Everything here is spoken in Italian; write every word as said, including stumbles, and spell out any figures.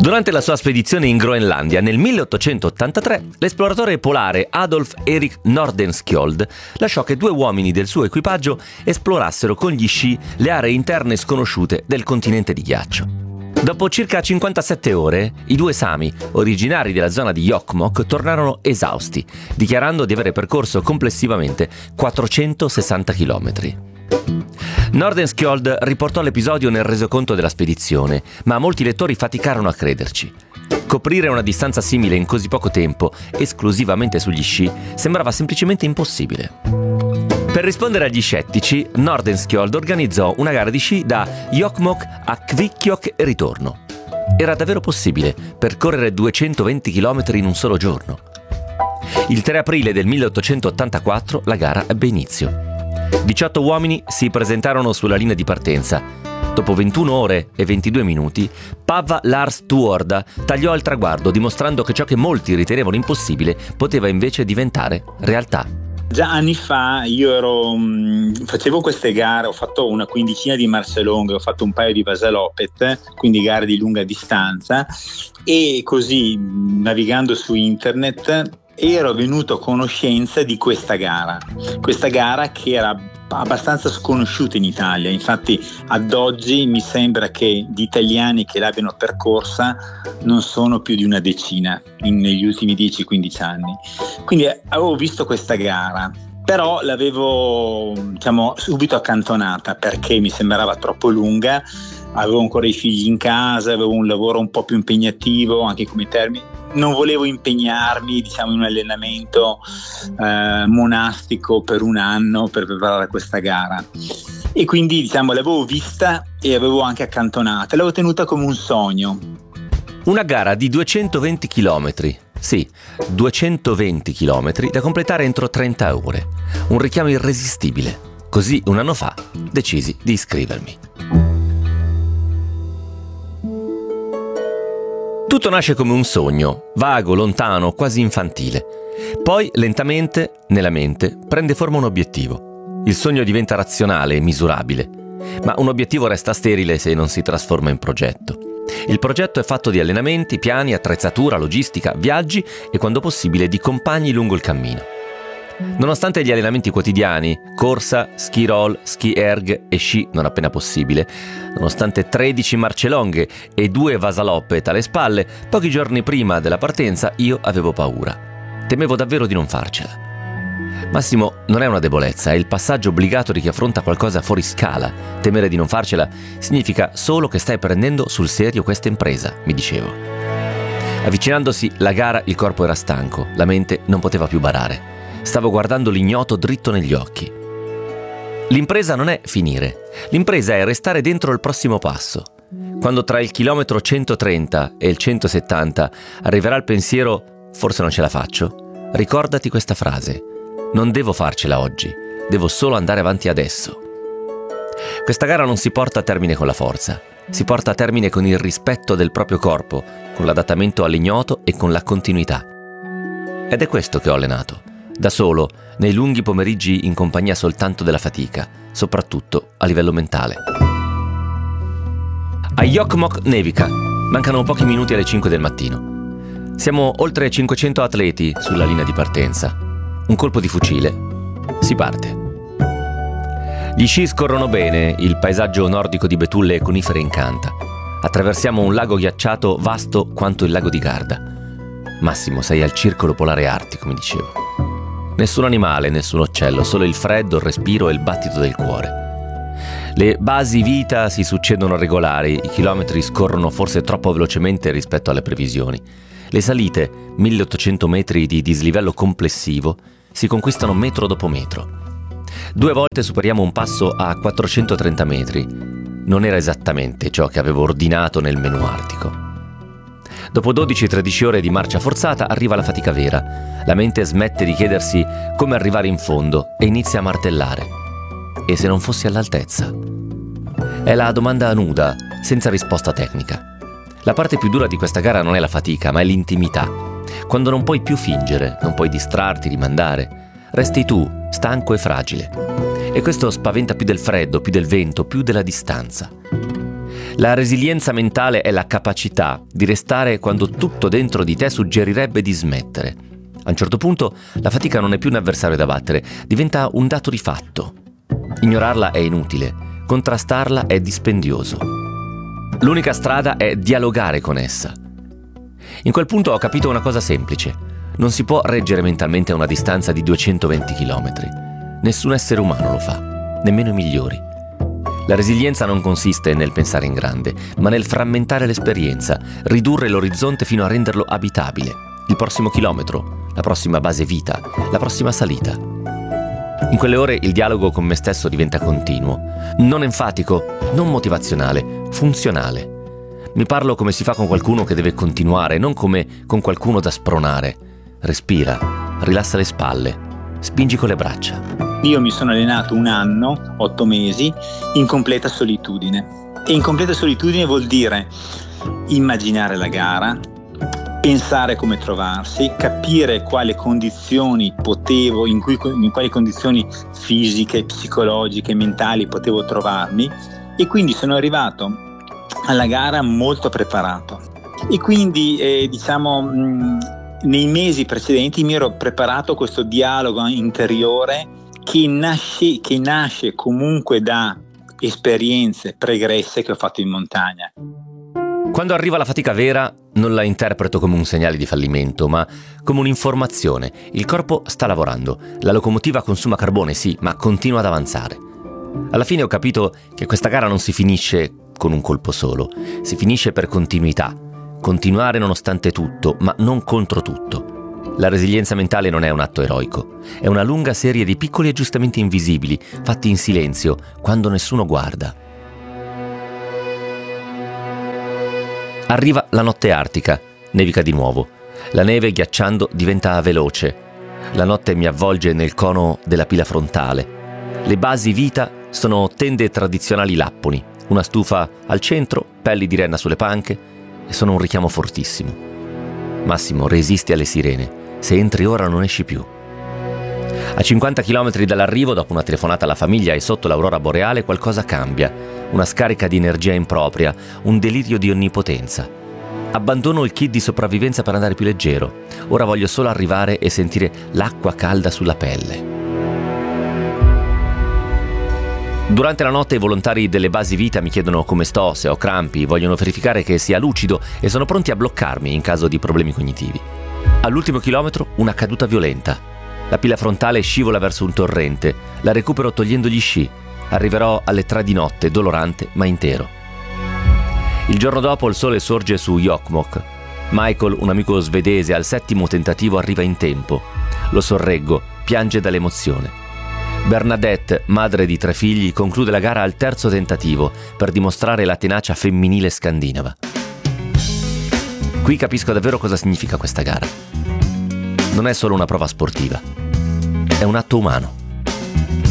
Durante la sua spedizione in Groenlandia nel milleottocentottantatré, l'esploratore polare Adolf Erik Nordenskjöld lasciò che due uomini del suo equipaggio esplorassero con gli sci le aree interne sconosciute del continente di ghiaccio. Dopo circa cinquantasette ore, i due sami, originari della zona di Jokkmokk, tornarono esausti, dichiarando di avere percorso complessivamente quattrocentosessanta chilometri. Nordenskjöld riportò l'episodio nel resoconto della spedizione, ma molti lettori faticarono a crederci. Coprire una distanza simile in così poco tempo, esclusivamente sugli sci, sembrava semplicemente impossibile. Per rispondere agli scettici, Nordenskjöld organizzò una gara di sci da Jokkmokk a Kvikkjokk e ritorno. Era davvero possibile percorrere duecentoventi chilometri in un solo giorno. Il tre aprile del milleottocentottantaquattro la gara ebbe inizio. diciotto uomini si presentarono sulla linea di partenza. Dopo ventuno ore e ventidue minuti, Pava Lars Tuorda tagliò il traguardo, dimostrando che ciò che molti ritenevano impossibile poteva invece diventare realtà. Già anni fa io ero, mh, facevo queste gare, ho fatto una quindicina di marce lunghe, ho fatto un paio di Vasaloppet, quindi gare di lunga distanza, e così navigando su internet ero venuto a conoscenza di questa gara, questa gara che era abbastanza sconosciuta in Italia. Infatti ad oggi mi sembra che gli italiani che l'abbiano percorsa non sono più di una decina in, negli ultimi dieci quindici anni. Quindi avevo visto questa gara, però l'avevo, diciamo, subito accantonata perché mi sembrava troppo lunga. Avevo ancora i figli in casa, avevo un lavoro un po' più impegnativo anche come termini. Non volevo impegnarmi, diciamo, in un allenamento eh, monastico per un anno per preparare questa gara, e quindi, diciamo, l'avevo vista e avevo anche accantonata, l'avevo tenuta come un sogno. Una gara di duecentoventi chilometri, sì, duecentoventi chilometri da completare entro trenta ore, un richiamo irresistibile. Così un anno fa decisi di iscrivermi. Tutto nasce come un sogno, vago, lontano, quasi infantile. Poi, lentamente, nella mente, prende forma un obiettivo. Il sogno diventa razionale e misurabile, ma un obiettivo resta sterile se non si trasforma in progetto. Il progetto è fatto di allenamenti, piani, attrezzatura, logistica, viaggi e, quando possibile, di compagni lungo il cammino. Nonostante gli allenamenti quotidiani, corsa, ski roll, ski erg e sci non appena possibile, nonostante tredici marce lunghe e due Vasaloppet alle spalle, pochi giorni prima della partenza io avevo paura. Temevo davvero di non farcela. Massimo, non è una debolezza, è il passaggio obbligato di chi affronta qualcosa fuori scala. Temere di non farcela significa solo che stai prendendo sul serio questa impresa, mi dicevo. Avvicinandosi la gara, il corpo era stanco, la mente non poteva più barare. Stavo guardando l'ignoto dritto negli occhi. L'impresa non è finire. L'impresa è restare dentro il prossimo passo. Quando tra il chilometro centotrenta e il centosettanta arriverà il pensiero «forse non ce la faccio», ricordati questa frase: non devo farcela oggi, devo solo andare avanti adesso. Questa gara non si porta a termine con la forza, si porta a termine con il rispetto del proprio corpo, con l'adattamento all'ignoto e con la continuità. Ed è questo che ho allenato. Da solo, nei lunghi pomeriggi in compagnia soltanto della fatica, soprattutto a livello mentale. A Jokkmokk nevica, mancano pochi minuti alle cinque del mattino. Siamo oltre cinquecento atleti sulla linea di partenza. Un colpo di fucile, si parte. Gli sci scorrono bene, il paesaggio nordico di betulle e conifere incanta. Attraversiamo un lago ghiacciato vasto quanto il lago di Garda. Massimo, sei al circolo polare artico, mi dicevo. Nessun animale, nessun uccello, solo il freddo, il respiro e il battito del cuore. Le basi vita si succedono regolari, i chilometri scorrono forse troppo velocemente rispetto alle previsioni. Le salite, milleottocento metri di dislivello complessivo, si conquistano metro dopo metro. Due volte superiamo un passo a quattrocentotrenta metri. Non era esattamente ciò che avevo ordinato nel menù artico. Dopo dodici tredici ore di marcia forzata arriva la fatica vera. La mente smette di chiedersi come arrivare in fondo e inizia a martellare. E se non fossi all'altezza? È la domanda nuda, senza risposta tecnica. La parte più dura di questa gara non è la fatica, ma è l'intimità. Quando non puoi più fingere, non puoi distrarti, rimandare. Resti tu, stanco e fragile. E questo spaventa più del freddo, più del vento, più della distanza. La resilienza mentale è la capacità di restare quando tutto dentro di te suggerirebbe di smettere. A un certo punto la fatica non è più un avversario da battere, diventa un dato di fatto. Ignorarla è inutile, contrastarla è dispendioso. L'unica strada è dialogare con essa. In quel punto ho capito una cosa semplice: non si può reggere mentalmente a una distanza di duecentoventi chilometri. Nessun essere umano lo fa, nemmeno i migliori. La resilienza non consiste nel pensare in grande, ma nel frammentare l'esperienza, ridurre l'orizzonte fino a renderlo abitabile. Il prossimo chilometro, la prossima base vita, la prossima salita. In quelle ore il dialogo con me stesso diventa continuo, non enfatico, non motivazionale, funzionale. Mi parlo come si fa con qualcuno che deve continuare, non come con qualcuno da spronare. Respira, rilassa le spalle, spingi con le braccia. Io mi sono allenato un anno, otto mesi, in completa solitudine. E in completa solitudine vuol dire immaginare la gara, pensare come trovarsi, capire quali condizioni potevo, in, cui, in quali condizioni fisiche, psicologiche, mentali potevo trovarmi, e quindi sono arrivato alla gara molto preparato. E quindi eh, diciamo mh, nei mesi precedenti mi ero preparato questo dialogo interiore che nasce, che nasce comunque da esperienze pregresse che ho fatto in montagna. Quando arriva la fatica vera, non la interpreto come un segnale di fallimento, ma come un'informazione. Il corpo sta lavorando, la locomotiva consuma carbone, sì, ma continua ad avanzare. Alla fine ho capito che questa gara non si finisce con un colpo solo, si finisce per continuità. Continuare nonostante tutto, ma non contro tutto. La resilienza mentale non è un atto eroico, è una lunga serie di piccoli aggiustamenti invisibili, fatti in silenzio, quando nessuno guarda. Arriva la notte artica, nevica di nuovo. La neve ghiacciando diventa veloce. La notte mi avvolge nel cono della pila frontale. Le basi vita sono tende tradizionali lapponi, una stufa al centro, pelli di renna sulle panche, e sono un richiamo fortissimo. Massimo, resisti alle sirene. Se entri ora non esci più. A cinquanta chilometri dall'arrivo, dopo una telefonata alla famiglia e sotto l'aurora boreale, qualcosa cambia. Una scarica di energia impropria, un delirio di onnipotenza. Abbandono il kit di sopravvivenza per andare più leggero. Ora voglio solo arrivare e sentire l'acqua calda sulla pelle. Durante la notte i volontari delle basi vita mi chiedono come sto, se ho crampi, vogliono verificare che sia lucido e sono pronti a bloccarmi in caso di problemi cognitivi. All'ultimo chilometro una caduta violenta. La pila frontale scivola verso un torrente, la recupero togliendo gli sci. Arriverò alle tre di notte, dolorante ma intero. Il giorno dopo il sole sorge su Jokkmokk. Michael, un amico svedese, al settimo tentativo arriva in tempo. Lo sorreggo, piange dall'emozione. Bernadette, madre di tre figli, conclude la gara al terzo tentativo per dimostrare la tenacia femminile scandinava. Qui capisco davvero cosa significa questa gara. Non è solo una prova sportiva, è un atto umano.